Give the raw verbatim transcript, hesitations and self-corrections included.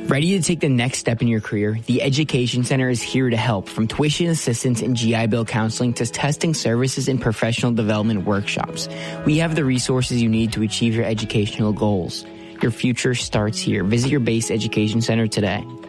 Ready to take the next step in your career? The Education Center is here to help, from tuition assistance and G I Bill counseling to testing services and professional development workshops. We have the resources you need to achieve your educational goals. Your future starts here. Visit your Base Education Center today.